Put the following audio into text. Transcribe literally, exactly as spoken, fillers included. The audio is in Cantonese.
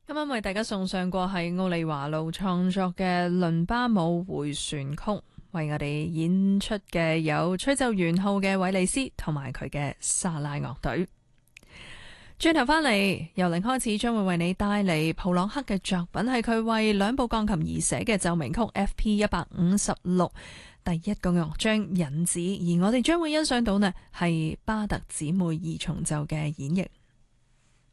啱啱為大家送上過係奧利華路創作嘅倫巴舞迴旋曲，為我哋演出嘅有吹奏圓號嘅韋利斯同埋佢嘅沙拉樂隊。轉頭翻嚟，由零開始將會為你帶嚟普朗克嘅作品，係佢為兩部鋼琴而寫嘅奏鳴曲 F P 一百五十六第一個樂章引子，而我哋將會欣賞到呢係巴特姊妹二重奏嘅演繹。